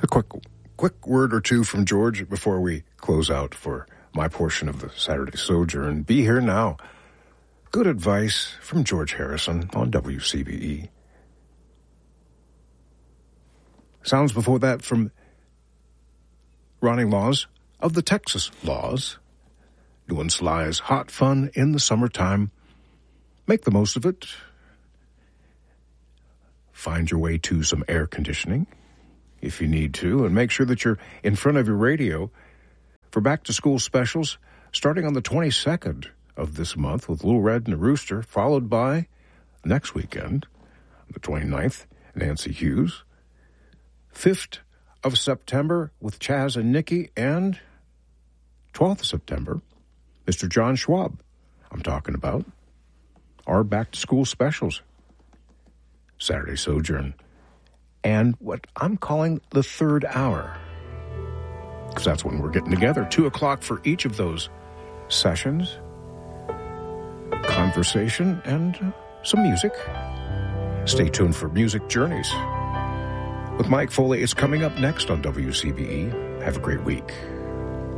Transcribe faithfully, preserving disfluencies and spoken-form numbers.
quick, quick word or two from George before we close out for my portion of the Saturday Sojourn. Be here now. Good advice from George Harrison on W C B E. Sounds before that from Ronnie Laws of the Texas Laws. Doing Sly's Hot Fun in the Summertime. Make the most of it. Find your way to some air conditioning if you need to, and make sure that you're in front of your radio for back-to-school specials starting on the twenty-second of this month with Little Red and the Rooster, followed by next weekend, the twenty-ninth, Nancy Hughes. fifth of September with Chaz and Nikki, and twelfth of September, Mister John Schwab. I'm talking about our back-to-school specials. Saturday Sojourn, and what I'm calling the third hour, because that's when we're getting together. Two o'clock for each of those sessions, conversation, and uh, some music. Stay tuned for Music Journeys with Mike Foley. It's coming up next on W C B E. Have a great week.